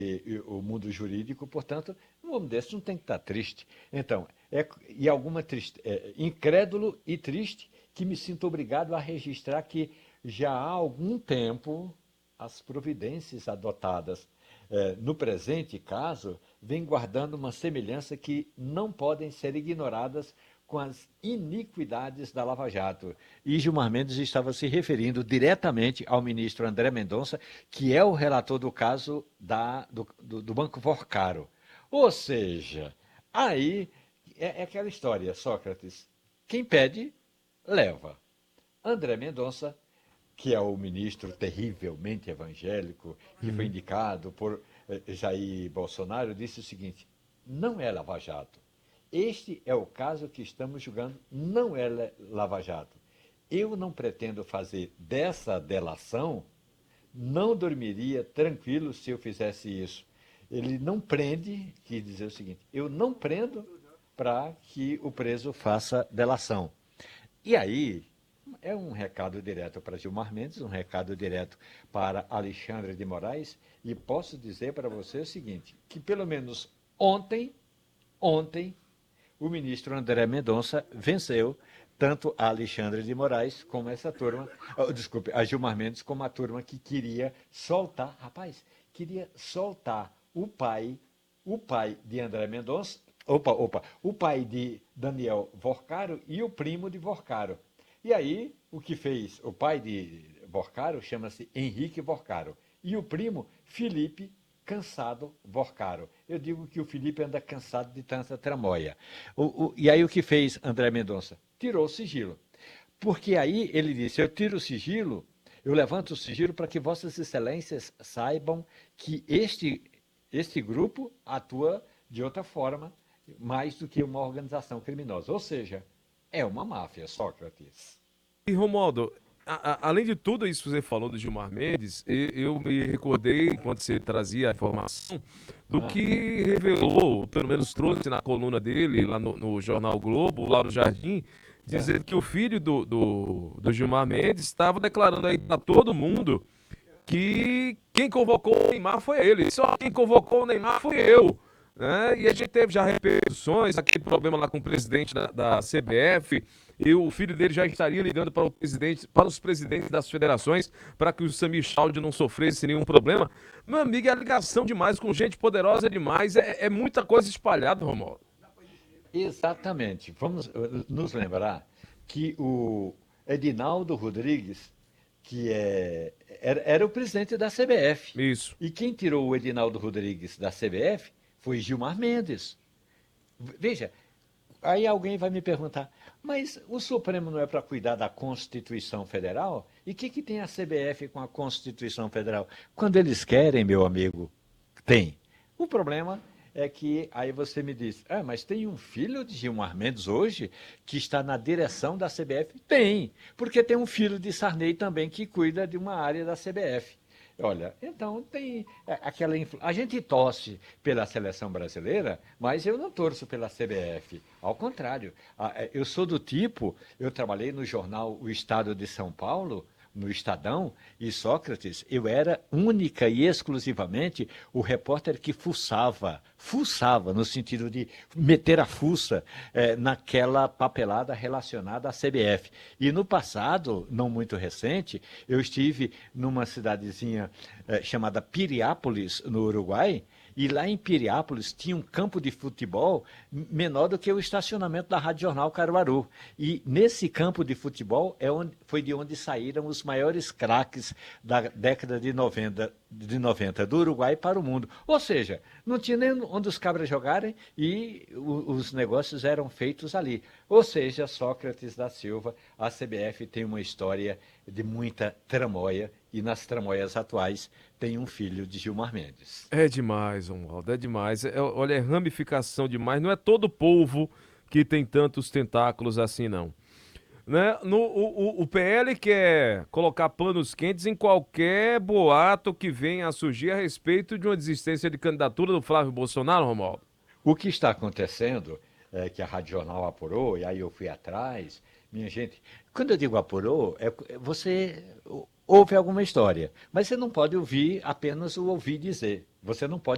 o mundo jurídico, portanto, um homem desse não tem que estar triste. Então, incrédulo e triste, que me sinto obrigado a registrar que já há algum tempo as providências adotadas no presente caso vêm guardando uma semelhança que não podem ser ignoradas com as iniquidades da Lava Jato. E Gilmar Mendes estava se referindo diretamente ao ministro André Mendonça, que é o relator do caso do Banco Forcaro. Ou seja, aí é aquela história, Sócrates. Quem pede, leva. André Mendonça, que é o ministro terrivelmente evangélico, que foi Uhum. indicado por Jair Bolsonaro, disse o seguinte: não é Lava Jato. Este é o caso que estamos julgando, não é Lava Jato. Eu não pretendo fazer dessa delação, não dormiria tranquilo se eu fizesse isso. Ele não prende, quis dizer o seguinte: eu não prendo para que o preso faça delação. E aí, é um recado direto para Gilmar Mendes, um recado direto para Alexandre de Moraes, e posso dizer para você o seguinte, que pelo menos ontem, o ministro André Mendonça venceu tanto a Alexandre de Moraes como essa turma, desculpe, a Gilmar Mendes como a turma que queria soltar, rapaz, queria soltar o pai de André Mendonça, o pai de Daniel Vorcaro e o primo de Vorcaro. E aí, o que fez o pai de Vorcaro chama-se Henrique Vorcaro. E o primo, Felipe Cansado Vorcaro. Eu digo que o Felipe anda cansado de tanta tramóia. E aí o que fez André Mendonça? Tirou o sigilo. Porque aí ele disse, eu tiro o sigilo, eu levanto o sigilo para que vossas excelências saibam que este grupo atua de outra forma, mais do que uma organização criminosa. Ou seja, é uma máfia, Sócrates. E Romualdo, além de tudo isso que você falou do Gilmar Mendes, eu me recordei, enquanto você trazia a informação, do Ah, que revelou, pelo menos trouxe na coluna dele, lá no Jornal Globo, lá no Jardim, aham. dizendo que o filho do Gilmar Mendes estava declarando aí para todo mundo que quem convocou o Neymar foi ele. Só quem convocou o Neymar foi eu. Né? E a gente teve já repercussões, aquele problema lá com o presidente da CBF, e o filho dele já estaria ligando para os presidentes das federações, para que o Samir Chaldi não sofresse nenhum problema. Meu amigo, é ligação demais, com gente poderosa demais, é muita coisa espalhada, Romualdo. Exatamente. Vamos nos lembrar que o Edinaldo Rodrigues, era o presidente da CBF. Isso. E quem tirou o Edinaldo Rodrigues da CBF foi Gilmar Mendes. Veja, aí alguém vai me perguntar, mas o Supremo não é para cuidar da Constituição Federal? E o que tem a CBF com a Constituição Federal? Quando eles querem, meu amigo, tem. O problema é que aí você me diz, mas tem um filho de Gilmar Mendes hoje que está na direção da CBF? Tem, porque tem um filho de Sarney também que cuida de uma área da CBF. Olha, então tem aquela. A gente torce pela seleção brasileira, mas eu não torço pela CBF. Ao contrário, eu sou do tipo. Eu trabalhei no jornal O Estado de São Paulo, no Estadão, e Sócrates, eu era única e exclusivamente o repórter que fuçava no sentido de meter a fuça naquela papelada relacionada à CBF. E no passado, não muito recente, eu estive numa cidadezinha chamada Piriápolis, no Uruguai, e lá em Piriápolis tinha um campo de futebol menor do que o estacionamento da Rádio Jornal Caruaru. E nesse campo de futebol foi de onde saíram os maiores craques da década de 90 do Uruguai para o mundo. Ou seja, não tinha nem onde os cabras jogarem e os negócios eram feitos ali. Ou seja, Sócrates da Silva, a CBF tem uma história de muita tramóia e nas tramóias atuais tem um filho de Gilmar Mendes. É demais, Romualdo, é demais. Olha, é ramificação demais. Não é todo povo que tem tantos tentáculos assim, não. Né? O PL quer colocar panos quentes em qualquer boato que venha a surgir a respeito de uma desistência de candidatura do Flávio Bolsonaro, Romualdo. O que está acontecendo é que a Rádio Jornal apurou, e aí eu fui atrás. Minha gente, quando eu digo apurou, você ouve alguma história, mas você não pode ouvir apenas o ouvir dizer. Você não pode